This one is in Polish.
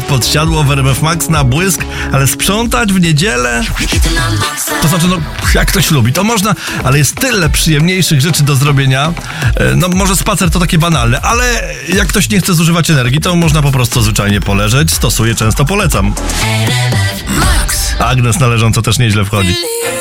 pod siadło w RMF Max na błysk, ale sprzątać w niedzielę? To znaczy, jak ktoś lubi, to można, ale jest tyle przyjemniejszych rzeczy do zrobienia. Może spacer to takie banalne, ale jak ktoś nie chce zużywać energii, to można po prostu zwyczajnie poleżeć. Stosuję, często polecam. Agnes należąco też nieźle wchodzi.